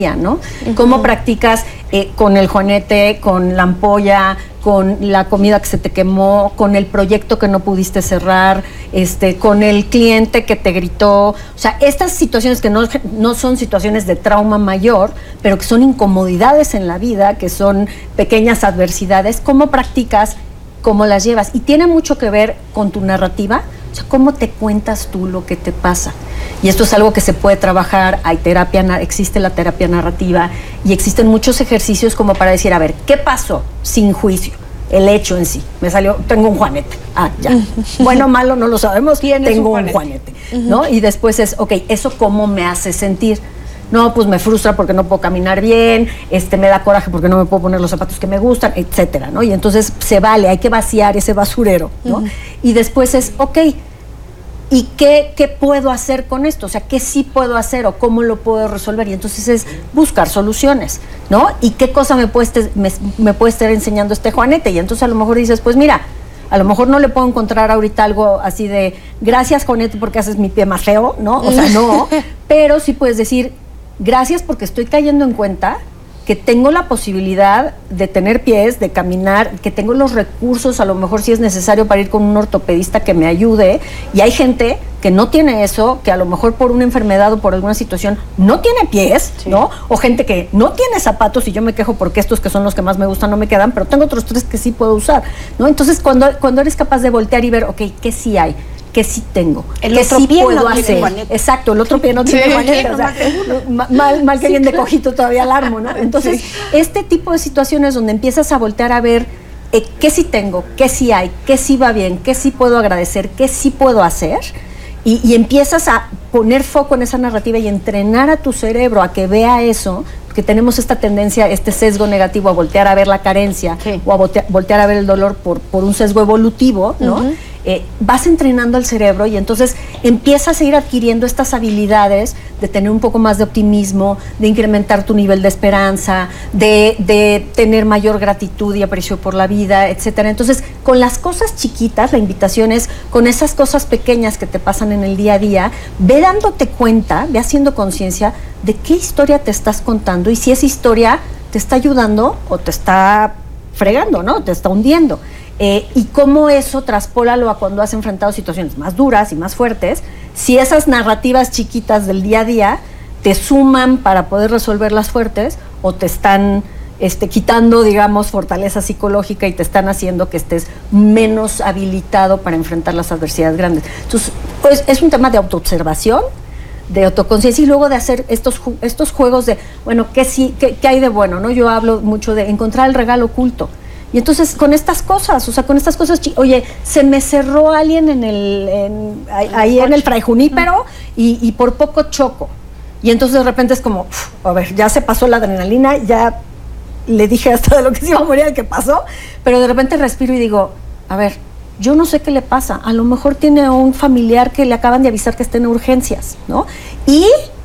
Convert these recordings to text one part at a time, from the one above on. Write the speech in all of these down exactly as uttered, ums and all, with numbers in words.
¿no? Uh-huh. ¿Cómo practicas eh, con el juanete, con la ampolla, con la comida que se te quemó, con el proyecto que no pudiste cerrar, este, con el cliente que te gritó? O sea, estas situaciones que no, no son situaciones de trauma mayor, pero que son incomodidades en la vida, que son pequeñas adversidades, ¿cómo practicas? ¿Cómo las llevas? Y tiene mucho que ver con tu narrativa, o sea, cómo te cuentas tú lo que te pasa. Y esto es algo que se puede trabajar, hay terapia, existe la terapia narrativa y existen muchos ejercicios como para decir, a ver, ¿qué pasó? Sin juicio, el hecho en sí. Me salió, tengo un juanete. Ah, ya. Bueno o malo, no lo sabemos, tengo un juanete, juanete ¿no? Y después es, ok, ¿eso cómo me hace sentir? No, pues me frustra porque no puedo caminar bien, este, me da coraje porque no me puedo poner los zapatos que me gustan, etcétera, ¿no? Y entonces se vale, hay que vaciar ese basurero, ¿no? Uh-huh. Y después es, ok, ¿y qué, qué puedo hacer con esto? O sea, ¿qué sí puedo hacer o cómo lo puedo resolver? Y entonces es buscar soluciones, ¿no? ¿Y qué cosa me puede, este, me, me puede estar enseñando este juanete? Y entonces a lo mejor dices, pues mira, a lo mejor no le puedo encontrar ahorita algo así de, gracias juanete porque haces mi pie más feo, ¿no? O sea, no, pero sí puedes decir, gracias porque estoy cayendo en cuenta que tengo la posibilidad de tener pies, de caminar, que tengo los recursos, a lo mejor si es necesario para ir con un ortopedista que me ayude. Y hay gente que no tiene eso, que a lo mejor por una enfermedad o por alguna situación no tiene pies, sí. ¿no? O gente que no tiene zapatos y yo me quejo porque estos que son los que más me gustan no me quedan, pero tengo otros tres que sí puedo usar, ¿no? Entonces cuando, cuando eres capaz de voltear y ver, ok, ¿qué sí hay? ¿Qué sí tengo? El ¿Qué otro sí pie puedo no hacer? Tiene Exacto, el otro pie no sí, tiene juanete. O sea, mal, mal que sí, bien claro. De cojito todavía al armo, ¿no? Entonces, sí. Este tipo de situaciones donde empiezas a voltear a ver eh, qué sí tengo, qué sí hay, qué sí va bien, qué sí puedo agradecer, qué sí puedo hacer, y, y empiezas a poner foco en esa narrativa y entrenar a tu cerebro a que vea eso, porque tenemos esta tendencia, este sesgo negativo a voltear a ver la carencia sí. o a voltear, voltear a ver el dolor por, por un sesgo evolutivo, ¿no? Uh-huh. Eh, vas entrenando al cerebro y entonces empiezas a ir adquiriendo estas habilidades de tener un poco más de optimismo, de incrementar tu nivel de esperanza, de, de tener mayor gratitud y aprecio por la vida, etcétera. Entonces, con las cosas chiquitas, la invitación es, con esas cosas pequeñas que te pasan en el día a día, ve dándote cuenta, ve haciendo conciencia de qué historia te estás contando y si esa historia te está ayudando o te está fregando, ¿no? Te está hundiendo. Eh, y cómo eso traspólalo a cuando has enfrentado situaciones más duras y más fuertes, si esas narrativas chiquitas del día a día te suman para poder resolverlas fuertes o te están este, quitando, digamos, fortaleza psicológica y te están haciendo que estés menos habilitado para enfrentar las adversidades grandes. Entonces, pues, es un tema de autoobservación, de autoconciencia y luego de hacer estos, estos juegos de, bueno, ¿qué, sí, qué, qué hay de bueno? ¿No? Yo hablo mucho de encontrar el regalo oculto. Y entonces con estas cosas, o sea, con estas cosas, oye, se me cerró alguien en el, en, ahí en el Fray Junípero y, y por poco choco. Y entonces de repente es como, uf, a ver, ya se pasó la adrenalina, ya le dije hasta de lo que se iba a morir al que pasó, pero de repente respiro y digo, a ver, yo no sé qué le pasa, a lo mejor tiene un familiar que le acaban de avisar que está en urgencias, ¿no? Y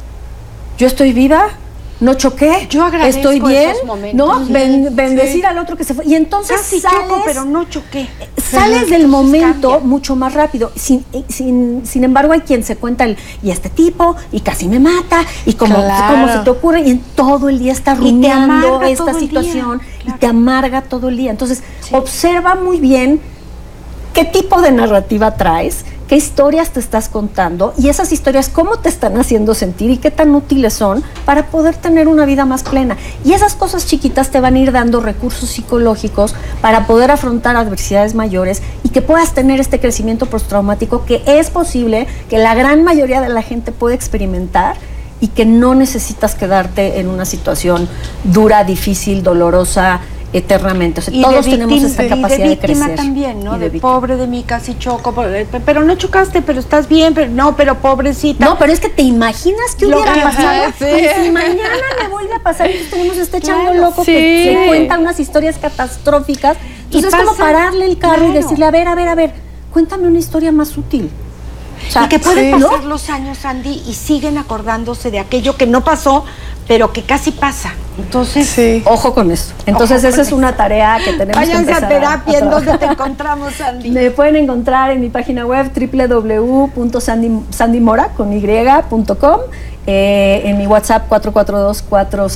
yo estoy viva, no choqué, yo agradezco estoy bien, esos momentos. ¿no? Ben, bendecir sí. al otro que se fue. Y entonces casi sales, choco, pero no choqué. Sales pero del momento cambia. Mucho más rápido. Sin, sin, sin embargo, hay quien se cuenta el, y este tipo, y casi me mata, y como, claro. como se te ocurre, y en todo el día está rumiando esta situación, claro. y te amarga todo el día. Entonces, sí. observa muy bien qué tipo de narrativa traes, qué historias te estás contando y esas historias cómo te están haciendo sentir y qué tan útiles son para poder tener una vida más plena. Y esas cosas chiquitas te van a ir dando recursos psicológicos para poder afrontar adversidades mayores y que puedas tener este crecimiento postraumático que es posible, que la gran mayoría de la gente puede experimentar y que no necesitas quedarte en una situación dura, difícil, dolorosa, eternamente. O sea, todos de tenemos víctima, esa capacidad de, de crecer. También, ¿no? Y de, de pobre de mí, casi choco, pero no chocaste, pero estás bien, pero no, pero pobrecita. No, pero es que te imaginas que Lo hubiera que, pasado. sí. Pues, si mañana me vuelve a pasar, y tenemos este claro, chango loco sí. que se cuenta unas historias catastróficas. Entonces es como pararle el carro claro. y decirle, a ver, a ver, a ver, cuéntame una historia más útil. O sea, y que pueden sí, pasar ¿no? los años, Andy, y siguen acordándose de aquello que no pasó, pero que casi pasa. Entonces, Sí. Ojo con eso. Entonces, Ojo esa con es una tarea que tenemos váyanse que empezar a terapia. a ¿En dónde trabajar. te encontramos, Sandy? Me pueden encontrar en mi página web doble u doble u doble u punto sandy mora con y punto com, eh, en mi WhatsApp cuatro cuatro dos cuatro